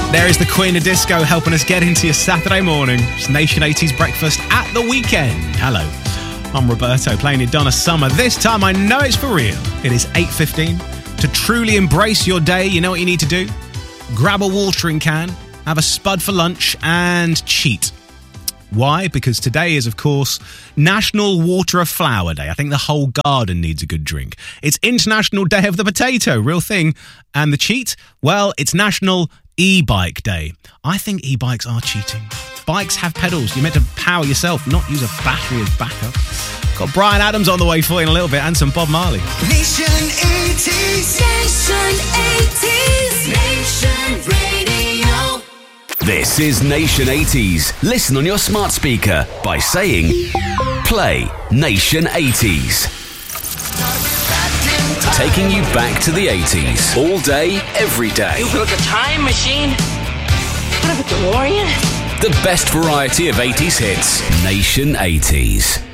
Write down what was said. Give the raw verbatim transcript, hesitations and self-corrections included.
There is the Queen of Disco helping us get into your Saturday morning. It's Nation eighties breakfast at the weekend. Hello, I'm Roberto playing your Donna Summer. This time I know it's for real. It is eight fifteen. To truly embrace your day, you know what you need to do? Grab a watering can, have a spud for lunch and cheat. Why? Because today is, of course, National Water a Flower Day. I think the whole garden needs a good drink. It's International Day of the Potato, real thing. And the cheat? Well, it's National E-Bike Day. I think e-bikes are cheating. Bikes have pedals. You're meant to power yourself, not use a battery as backup. Got Brian Adams on the way for you in a little bit and some Bob Marley. Nation eighties. Nation eighties. Nation Radio. This is Nation eighties. Listen on your smart speaker by saying, play Nation eighties. Taking you back to the eighties. All day, every day. You built a time machine? What, a DeLorean? The best variety of eighties hits. Nation eighties.